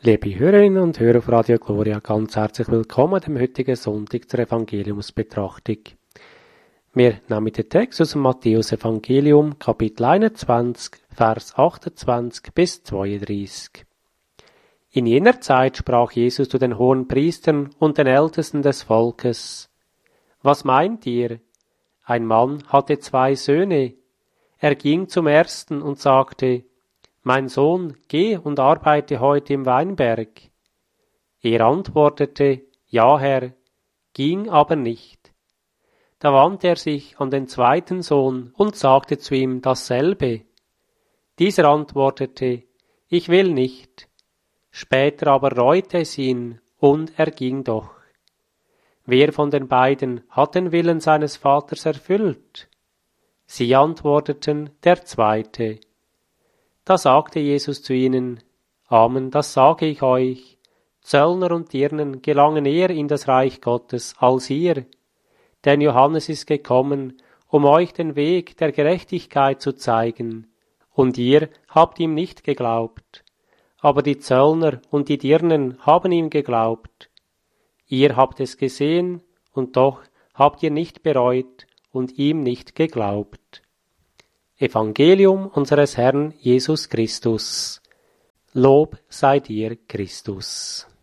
Liebe Hörerinnen und Hörer auf Radio Gloria, ganz herzlich willkommen am heutigen Sonntag zur Evangeliumsbetrachtung. Wir nehmen den Text aus dem Matthäus-Evangelium, Kapitel 21, Vers 28 bis 32. In jener Zeit sprach Jesus zu den Hohenpriestern und den Ältesten des Volkes: Was meint ihr? Ein Mann hatte 2 Söhne. Er ging zum ersten und sagte: Mein Sohn, geh und arbeite heute im Weinberg. Er antwortete: Ja, Herr, ging aber nicht. Da wandte er sich an den zweiten Sohn und sagte zu ihm dasselbe. Dieser antwortete: Ich will nicht. Später aber reute es ihn, und er ging doch. Wer von den beiden hat den Willen seines Vaters erfüllt? Sie antworteten: Der zweite. Da sagte Jesus zu ihnen: Amen, das sage ich euch, Zöllner und Dirnen gelangen eher in das Reich Gottes als ihr. Denn Johannes ist gekommen, um euch den Weg der Gerechtigkeit zu zeigen, und ihr habt ihm nicht geglaubt. Aber die Zöllner und die Dirnen haben ihm geglaubt. Ihr habt es gesehen, und doch habt ihr nicht bereut und ihm nicht geglaubt. Evangelium unseres Herrn Jesus Christus. Lob sei dir, Christus.